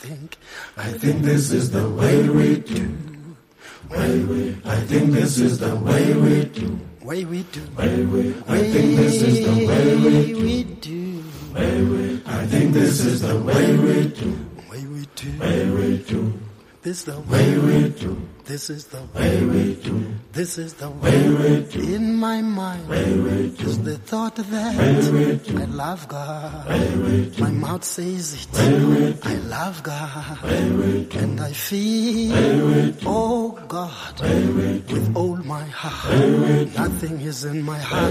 think this is the way we do. I think this is the way we do. Way we do. I think this is the way we do. I think this is the way we do. Way we do. This is the way we do. This is the Way we do. This is the Way we do. In my mind Way we do. is the thought that Way we do. I love God. Way we do. My mouth says it. Way we do. I love God. Way we do. And I feel, Way we do. oh God, Way we do. with all my heart. Way we do. Nothing is in my heart